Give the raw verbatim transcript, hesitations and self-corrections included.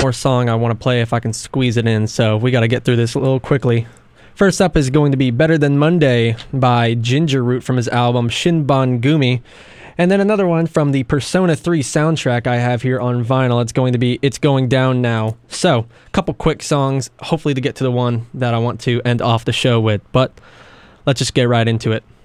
more song I want to play if I can squeeze it in, so we got to get through this a little quickly. First up is going to be Better Than Monday by Ginger Root from his album Shinban Gumi. And then another one from the Persona three soundtrack I have here on vinyl. It's going to be It's Going Down Now. So, a couple quick songs, hopefully to get to the one that I want to end off the show with. But let's just get right into it.